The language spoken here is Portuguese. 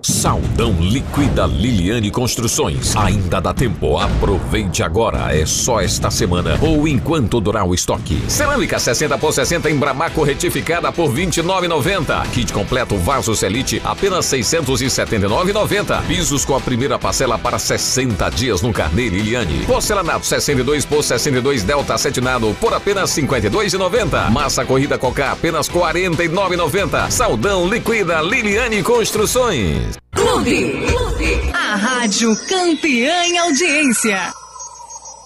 Saldão liquida Liliane Construções. Ainda dá tempo, aproveite agora. É só esta semana ou enquanto durar o estoque. Cerâmica 60 por 60 em Bramaco retificada por R$ 29,90. Kit completo vaso Celite apenas R$ 679,90. Pisos com a primeira parcela para 60 dias no carnê Liliane. Porcelanato 62 por 62 Delta Cetinado por apenas R$ 52,90. Massa corrida Coca apenas R$ 49,90. Saldão liquida Liliane Construções. Clube. A rádio campeã em audiência.